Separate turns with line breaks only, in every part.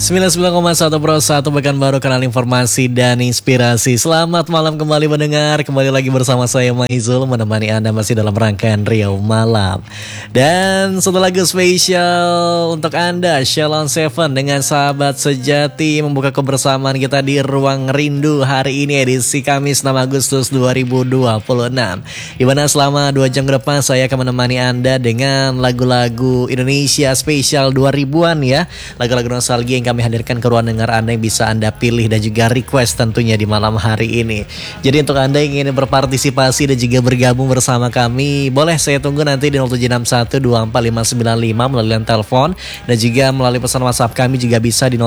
99,1 Pro 1 Pekanbaru, kanal informasi dan inspirasi. Selamat malam kembali mendengar. Kembali lagi bersama saya Maizul, menemani Anda masih dalam rangkaian Riau Malam. Dan satu lagu spesial untuk Anda, Shalom Seven dengan Sahabat Sejati, membuka kebersamaan kita di Ruang Rindu hari ini, edisi Kamis 6 Agustus 2026. Dimana selama 2 jam ke depan saya akan menemani Anda dengan lagu-lagu Indonesia spesial 2000-an ya. Lagu-lagu nostalgia yang kami hadirkan ke ruang dengar Anda, yang bisa Anda pilih dan juga request tentunya di malam hari ini. Jadi untuk Anda yang ingin berpartisipasi dan juga bergabung bersama kami, boleh saya tunggu nanti di 0761245595 melalui telepon, dan juga melalui pesan WhatsApp kami juga bisa di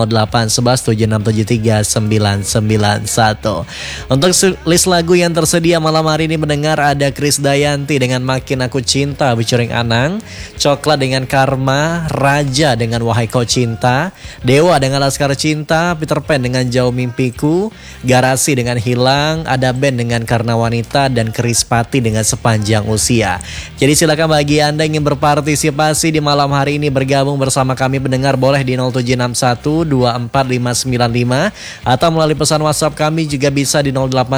081176739991. Untuk list lagu yang tersedia malam hari ini mendengar ada Krisdayanti dengan Makin Aku Cinta featuring Anang, Coklat dengan Karma, Raja dengan Wahai Kau Cinta, Dewa dengan Laskar Cinta, Peter Pan dengan Jauh Mimpiku, Garasi dengan Hilang, ada band dengan Karena Wanita, dan Krispati dengan Sepanjang Usia. Jadi silakan bagi Anda yang ingin berpartisipasi di malam hari ini bergabung bersama kami pendengar, boleh di 0761245595 atau melalui pesan WhatsApp kami juga bisa di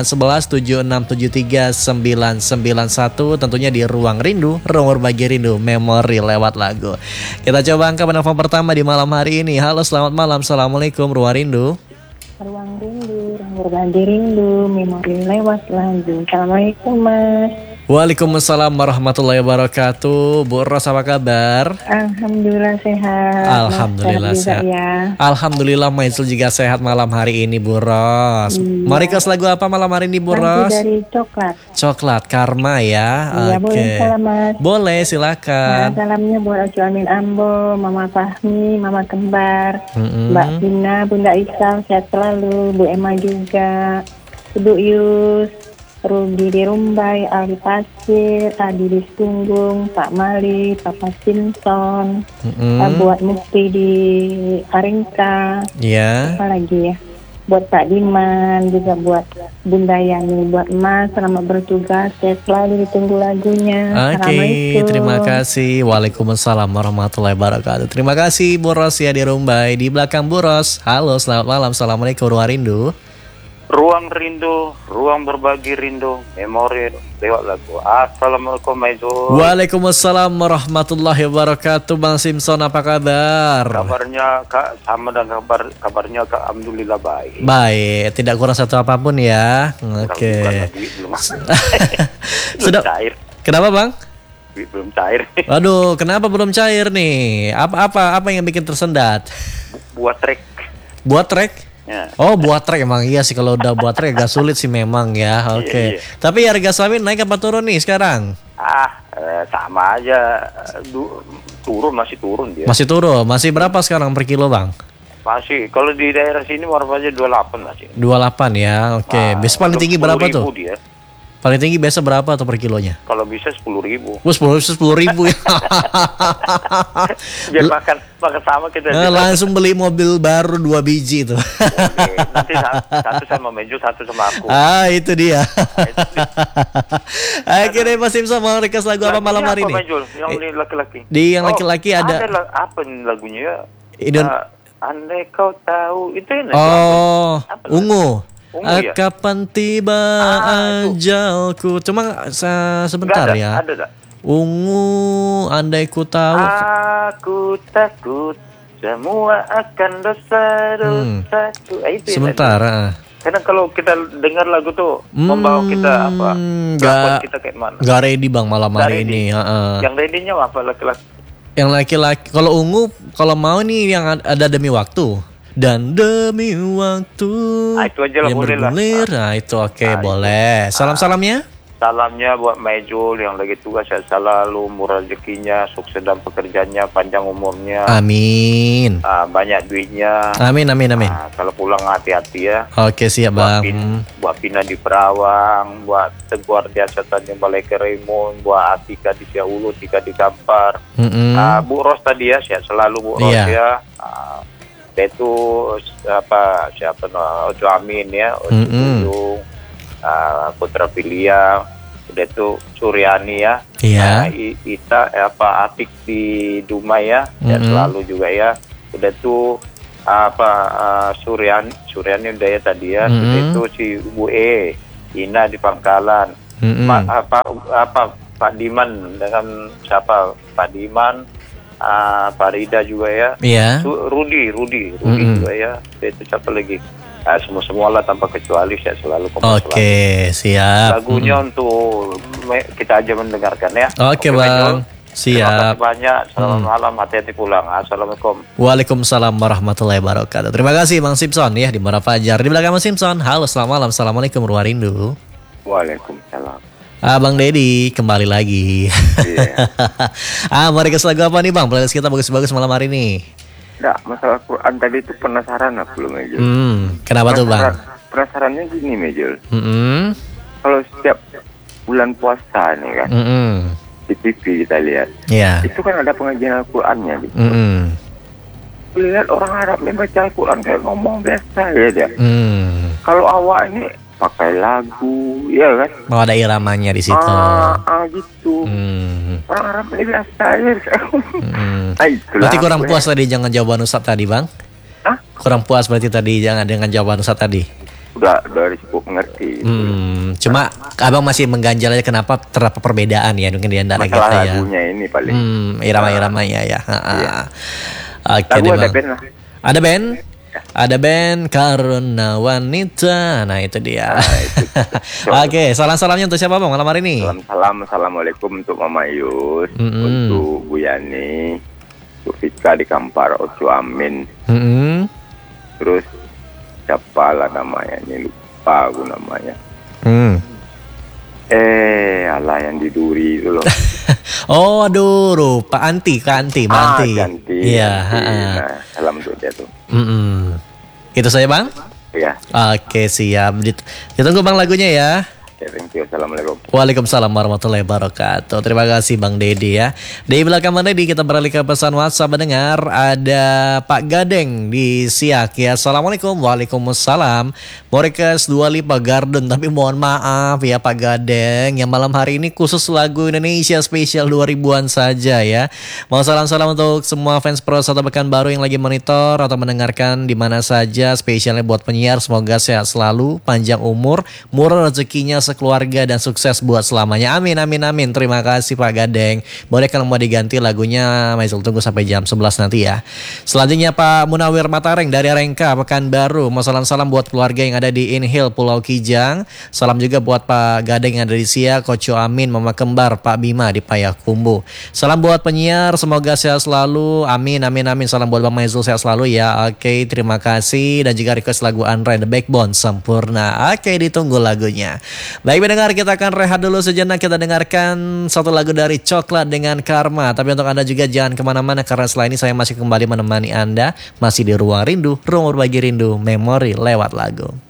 081176739991, tentunya di Ruang Rindu, ruang berbagi rindu, memori lewat lagu. Kita coba angka penelpon pertama di malam hari ini. Halo, selamat malam. Assalamualaikum, Ruang Rindu.
Ruang Rindu, ruang berbagi rindu, memori lewat lagu. Assalamualaikum, Mas.
Waalaikumsalam warahmatullahi wabarakatuh. Bu Ros, apa kabar?
Alhamdulillah sehat.
Alhamdulillah sehat.
Ya.
Alhamdulillah Maizul juga sehat malam hari ini, Bu Ros.
Iya.
Mau request lagu apa malam hari ini, Bu Ros?
Dari Coklat.
Coklat, Karma ya.
Iya, boleh salam, Mas.
Boleh, silakan.
Salamnya buat Acu Amin Ambo, Mama Fahmi, Mama Kembar, Mbak Vina, Bunda Isal, sehat selalu, Bu Emma juga, Ibu Yus, Rudy di Rumbai, Ali Pasir, Adi di Sunggung, Pak Mali, Papa Simpson, buat Mufti di Aringka,
Iya.
apa lagi ya? Buat Pak Diman, juga buat Bunda Yani, buat Mas, selamat bertugas, sehat selalu, ditunggu lagunya.
Oke, terima kasih. Waalaikumsalam warahmatullahi wabarakatuh. Terima kasih Bu Ros ya di Rumbai. Di belakang Bu Ros, halo, selamat malam. Assalamualaikum, Ruang Rindu.
Ruang Rindu, ruang berbagi rindu, memori lewat lagu. Assalamualaikum Maizul.
Waalaikumsalam warahmatullahi wabarakatuh. Bang Simpson, apa kabar?
Kabarnya Kak sama dengan kabarnya Kak, alhamdulillah baik.
Baik, tidak kurang satu apapun ya. Oke.
Belum
Sudah
cair.
Kenapa, Bang?
Belum cair.
Waduh, kenapa belum cair nih? Apa yang bikin tersendat?
Buat trek.
Buat trek?
Ya.
Oh, buat trek emang iya sih, kalau udah buat trek agak sulit sih memang ya. Oke.
Iya.
Tapi harga sapi naik apa turun nih sekarang?
Sama aja. Masih turun dia.
Masih turun. Masih berapa sekarang per kilo, Bang?
Masih. Kalau di daerah sini warnanya 28 masih.
28 ya. Oke. Biasa paling tinggi berapa tuh?
Dia.
Paling tinggi biasa berapa tuh per kilonya?
Kalau bisa 10.000.
10.000 ya.
Biar makan sama kita.
Langsung beli mobil baru 2 biji itu.
Oke, nanti satu sama Meju, satu sama aku.
Itu dia. Akhirnya Mas Simpson mau request lagu apa malam hari ini?
Yang laki-laki.
Di yang laki-laki ada
apa lagunya ya? Andai kau tahu itu ya.
Ungu.
Ya?
Kapan tiba ajalku. Cuma sebentar ya.
Ada.
Ungu, andai ku tahu.
Aku takut semua akan dosa-dosaku.
Sebentar.
Karena kalau kita dengar lagu tuh membawa kita apa? Kita kayak mana?
Gak ready Bang malam hari ini.
Yang ready-nya apa laki-laki?
Yang laki-laki. Kalau ungu, kalau mau nih yang ada Demi Waktu. Dan demi waktu
itu aja lah,
yang
boleh
bergulir.
lah.
Itu oke, boleh. Salam-salamnya?
Salamnya buat Maizul yang lagi tugas, sehat selalu, murah rezekinya, sukses dalam pekerjaannya, panjang umurnya.
Amin.
Banyak duitnya.
Amin.
Kalau pulang hati-hati ya.
Oke, siap Bang.
Buat Pina di Perawang, buat Teguar di Asatan yang Balai Kerimun, buat Atika di Siaulu, Tika di Kampar. Bu Ros tadi ya, sehat selalu Bu Ros ya. Itu siapa Ojo Amin ya, Ojo Tuyung, Putra Pilia, udah itu Suryani ya, Ita Atik di Dumai ya, selalu juga ya, udah itu Suryani udah ya tadi ya. Itu si Bu Ina di Pangkalan. Pak Diman dengan siapa? Pak Diman, Pak Rida juga ya.
Iya.
Rudi juga ya. Itu siapa lagi? Semua lah tanpa kecuali saya selalu
Oke, siap.
Lagunya untuk kita aja mendengarkan ya.
Oke, Bang. Siap.
Terima kasih banyak. Selamat malam, hati-hati pulang. Assalamualaikum.
Waalaikumsalam warahmatullahi wabarakatuh. Terima kasih Bang Simpson ya di Muara Fajar. Di belakang Bang Simpson. Halo, selamat malam. Assalamualaikum Ruwarindu.
Waalaikumsalam.
Bang Dedi kembali lagi.
Yeah.
Mari ke lagu apa nih Bang? Playlist kita bagus-bagus malam hari ini.
Nggak, masalah Quran tadi itu penasaran aku loh Mejul.
Kenapa tuh Bang?
Penasarannya gini Mejul.
Kalau
setiap bulan puasa nih kan. Di TV kita lihat, itu kan ada pengajian Al-Qurannya gitu. Lihat orang Arab ini baca Al-Quran kayak ngomong biasa ya dia. Kalau awak ini pakai lagu, ya kan?
Mau ada iramanya di situ.
Gitu. Orang Arab ini biasa ya.
Berarti kurang puas tadi jangan jawaban Ustaz tadi Bang? Kurang puas berarti tadi jangan dengan jawaban Ustaz tadi?
Udah cukup mengerti.
Cuma abang masih mengganjal aja kenapa terdapat perbedaan ya mungkin di antara kita ya.
Lagunya ini paling.
Irama-iramanya ya.
Iya.
Oke deh Bang.
Ada band lah.
Ada band? Ada band Karena Wanita. Nah itu dia. Oke, salam-salamnya untuk siapa Bang malam hari ini?
Assalamualaikum untuk Mama Yus, untuk Bu Yani, untuk Fika di Kampar, Ocu Amin. Terus siapa lah namanya, ini lupa aku namanya. Alah yang di Duri itu loh.
Oh aduh, Pak Anti. Iya.
Nah, salam untuk dia tuh.
Itu saya Bang?
Iya.
Oke siap. Ditunggu Bang lagunya ya.
Thank you. Assalamualaikum.
Waalaikumsalam warahmatullahi wabarakatuh. Terima kasih Bang Dedi ya. Di belakang Bang Dedi kita beralih ke pesan WhatsApp mendengar. Ada Pak Gadeng di Siak ya. Assalamualaikum. Waalaikumsalam. Mau request Dua Lipa Garden, tapi mohon maaf ya Pak Gadeng, yang malam hari ini khusus lagu Indonesia spesial 2000-an saja ya. Mau salam-salam untuk semua fans Pro atau Pekanbaru yang lagi monitor atau mendengarkan di mana saja, spesialnya buat penyiar. Semoga sehat selalu, panjang umur, murah rezekinya sekeluarga dan sukses buat selamanya. Amin. Terima kasih Pak Gadeng. Boleh kalau mau diganti lagunya, Maizul tunggu sampai jam 11 nanti ya. Selanjutnya Pak Munawir Matareng dari Rengka, Pekanbaru. Mau salam-salam buat keluarga yang ada di Inhil, Pulau Kijang. Salam juga buat Pak Gadeng yang ada di Siak, Koco Amin, Mama Kembar, Pak Bima di Payakumbuh. Salam buat penyiar, semoga sehat selalu. Amin. Salam buat Bang Maizul, sehat selalu ya. Oke, terima kasih. Dan juga request lagu Andre The Backbone, Sempurna. Oke, ditunggu lagunya. Baik pendengar, kita akan rehat dulu sejenak. Kita dengarkan satu lagu dari Coklat dengan Karma. Tapi untuk Anda juga jangan kemana-mana, karena setelah ini saya masih kembali menemani Anda. Masih di Ruang Rindu, ruang berbagi rindu, memori lewat lagu.